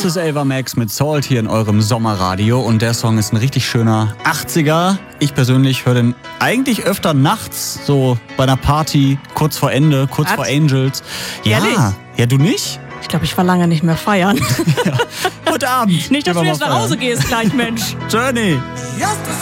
Das ist Ava Max mit Salt hier in eurem Sommerradio und der Song ist ein richtig schöner 80er. Ich persönlich höre den eigentlich öfter nachts, so bei einer Party, kurz vor Ende, kurz vor Angels. Ehrlich? Ja, du nicht? Ich glaube, ich war lange nicht mehr feiern. Heute Abend. Nicht, dass du jetzt nach Hause gehst gleich, Mensch. Journey. Just